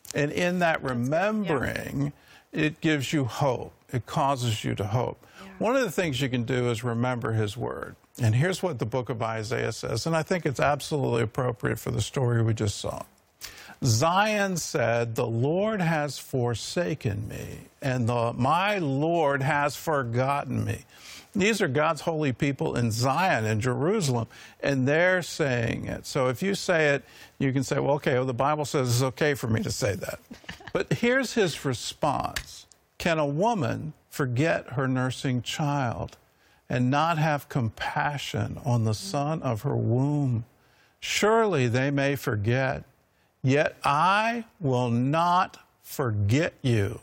And in that remembering, it gives you hope. It causes you to hope. Yeah. One of the things you can do is remember his word. And here's what the book of Isaiah says, and I think it's absolutely appropriate for the story we just saw. Zion said, "The Lord has forsaken me, and my Lord has forgotten me." These are God's holy people in Zion, in Jerusalem, and they're saying it. So if you say it, you can say, well, okay, well, the Bible says it's okay for me to say that. But here's his response. Can a woman forget her nursing child and not have compassion on the son of her womb? Surely they may forget, yet I will not forget you.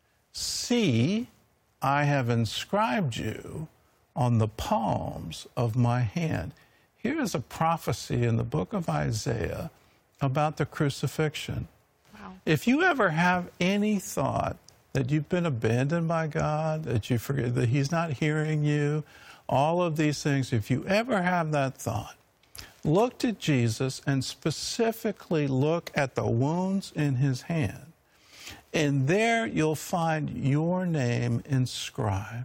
See, I have inscribed you on the palms of my hand. Here is a prophecy in the book of Isaiah about the crucifixion. Wow. If you ever have any thought that you've been abandoned by God, that you forget that he's not hearing you, all of these things, if you ever have that thought, look to Jesus and specifically look at the wounds in his hand. And there you'll find your name inscribed.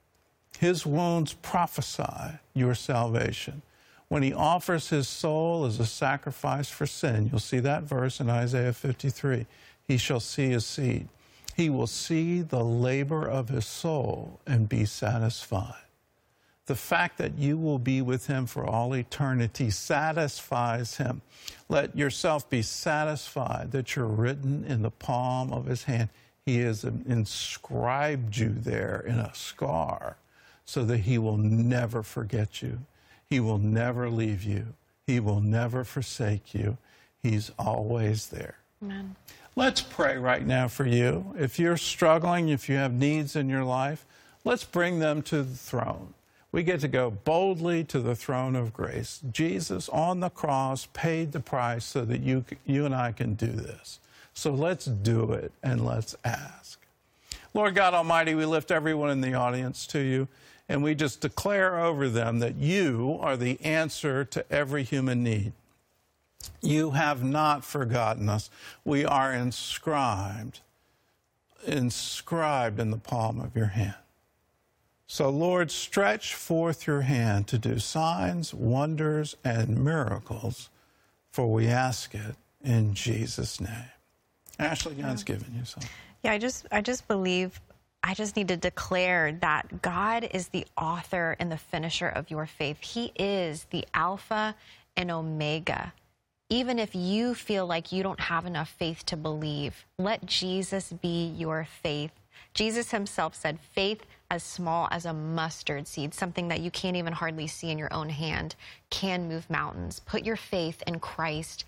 His wounds prophesy your salvation. When he offers his soul as a sacrifice for sin, you'll see that verse in Isaiah 53, he shall see his seed. He will see the labor of his soul and be satisfied. The fact that you will be with him for all eternity satisfies him. Let yourself be satisfied that you're written in the palm of his hand. He has inscribed you there in a scar so that he will never forget you. He will never leave you. He will never forsake you. He's always there. Amen. Let's pray right now for you. If you're struggling, if you have needs in your life, let's bring them to the throne. We get to go boldly to the throne of grace. Jesus on the cross paid the price so that you and I can do this. So let's do it and let's ask. Lord God Almighty, we lift everyone in the audience to you, and we just declare over them that you are the answer to every human need. You have not forgotten us. We are inscribed in the palm of your hand. So, Lord, stretch forth your hand to do signs, wonders, and miracles, for we ask it in Jesus' name. Ashley, God's given you something. Yeah, I just believe, I just need to declare that God is the author and the finisher of your faith. He is the Alpha and Omega. Even if you feel like you don't have enough faith to believe, let Jesus be your faith. Jesus himself said, faith as small as a mustard seed, something that you can't even hardly see in your own hand, can move mountains. Put your faith in Christ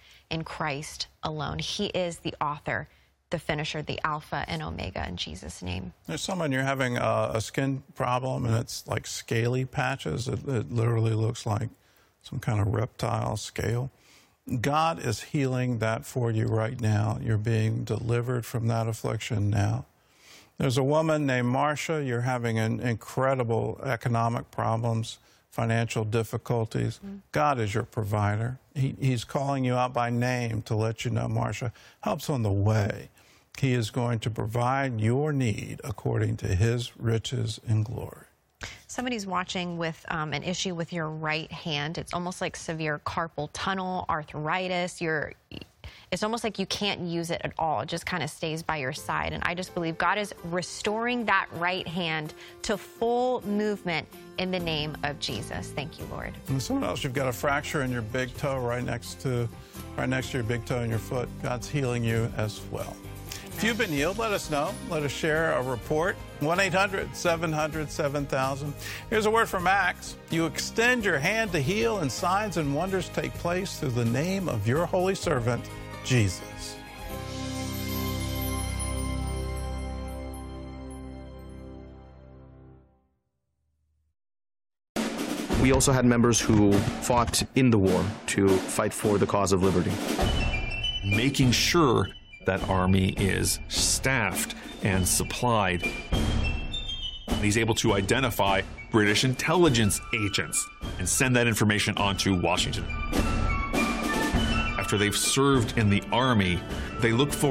alone. He is the author, the finisher, the Alpha and Omega, in Jesus' name. There's someone, you're having a skin problem, and it's like scaly patches. It literally looks like some kind of reptile scale. God is healing that for you right now. You're being delivered from that affliction now. There's a woman named Marcia. You're having incredible economic problems, financial difficulties. God is your provider. He's calling you out by name to let you know, Marcia, help's on the way. He is going to provide your need according to his riches and glory. Somebody's watching with an issue with your right hand. It's almost like severe carpal tunnel, arthritis. It's almost like you can't use it at all. It just kind of stays by your side. And I just believe God is restoring that right hand to full movement in the name of Jesus. Thank you, Lord. And someone else, you've got a fracture in your big toe right next to your big toe in your foot. God's healing you as well. If you've been healed, let us know. Let us share a report. 1-800-700-7000. Here's a word from Acts. You extend your hand to heal, and signs and wonders take place through the name of your holy servant, Jesus. We also had members who fought in the war to fight for the cause of liberty. Making sure that army is staffed and supplied. He's able to identify British intelligence agents and send that information on to Washington. After they've served in the army, they look for